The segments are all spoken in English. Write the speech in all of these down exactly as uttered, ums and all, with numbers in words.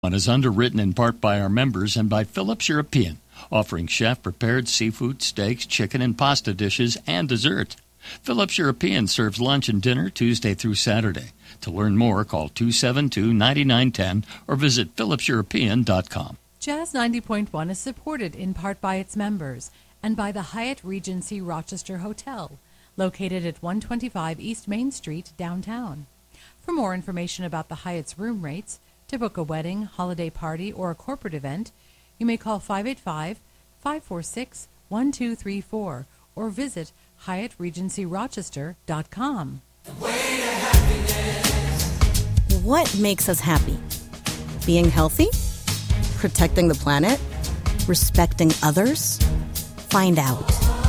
One is underwritten in part by our members and by Phillips European, offering chef-prepared seafood, steaks, chicken, and pasta dishes, and dessert. Phillips European serves lunch and dinner Tuesday through Saturday. To learn more, call two seven two, nine nine one zero or visit phillips european dot com. Jazz ninety point one is supported in part by its members and by the Hyatt Regency Rochester Hotel, located at one twenty-five East Main Street, downtown. For more information about the Hyatt's room rates, to book a wedding, holiday party, or a corporate event, you may call five eight five, five four six, one two three four or visit hyatt regency rochester dot com. What makes us happy? Being healthy? Protecting the planet? Respecting others? Find out.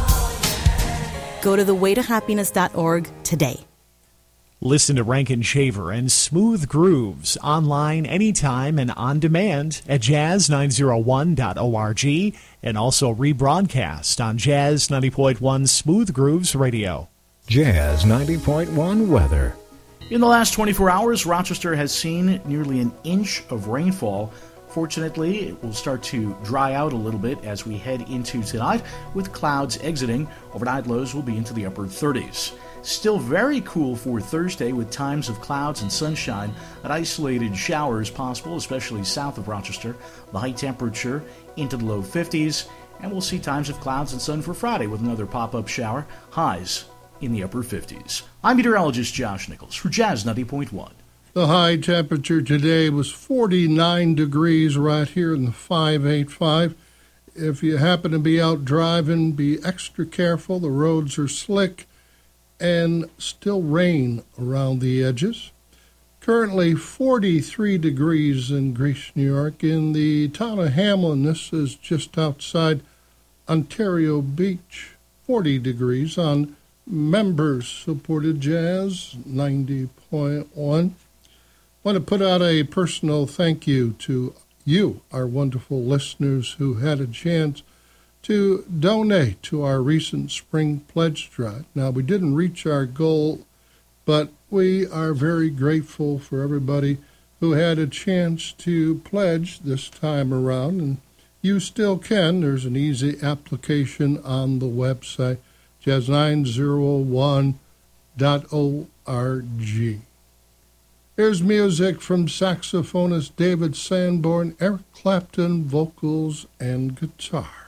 Go to the way to happiness dot org today. Listen to Rankin Shaver and Smooth Grooves online anytime and on demand at jazz nine oh one dot org and also rebroadcast on Jazz ninety point one Smooth Grooves Radio. Jazz ninety point one weather. In the last twenty-four hours, Rochester has seen nearly an inch of rainfall. Fortunately, it will start to dry out a little bit as we head into tonight, with clouds exiting. Overnight lows will be into the upper thirties. Still very cool for Thursday, with times of clouds and sunshine, and isolated showers possible, especially south of Rochester. The high temperature into the low fifties, and we'll see times of clouds and sun for Friday with another pop-up shower, highs in the upper fifties. I'm meteorologist Josh Nichols for Jazz ninety point one. The high temperature today was forty-nine degrees right here in the five eighty-five. If you happen to be out driving, be extra careful. The roads are slick and still rain around the edges. Currently forty-three degrees in Greece, New York. In the town of Hamlin, this is just outside Ontario Beach, forty degrees on members-supported Jazz ninety point one. I want to put out a personal thank you to you, our wonderful listeners who had a chance to donate to our recent spring pledge drive. Now, we didn't reach our goal, but we are very grateful for everybody who had a chance to pledge this time around, and you still can. There's an easy application on the website, jazz nine oh one dot org. Here's music from saxophonist David Sanborn, Eric Clapton, vocals and guitar.